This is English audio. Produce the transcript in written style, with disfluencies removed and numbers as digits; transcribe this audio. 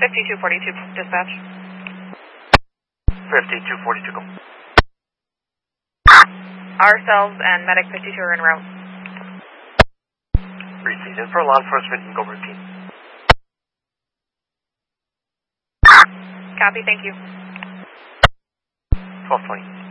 5242 dispatch. 5242 go. Ourselves and Medic 52 are en route. Received. And for law enforcement, go routine. Copy, thank you. 1220.